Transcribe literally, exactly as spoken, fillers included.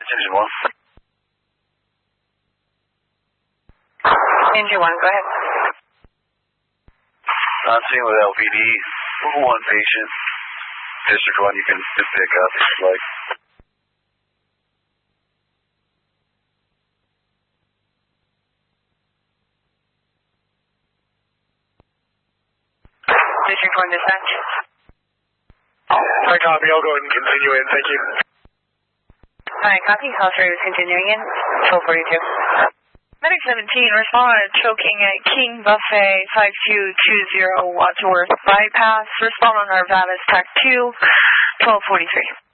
Engine one. Engine one, go ahead. On scene with L V D. One patient. District one, you can just pick up if you'd like. District one, dispatch. Hi, copy. I'll go ahead and continue in. Thank you. Hi, copy. House rate is continuing in. twelve forty-two. Medic seventeen, respond choking at King Buffet five two two zero Wadsworth bypass. Respond on Arvalis T A C two, twelve forty-three.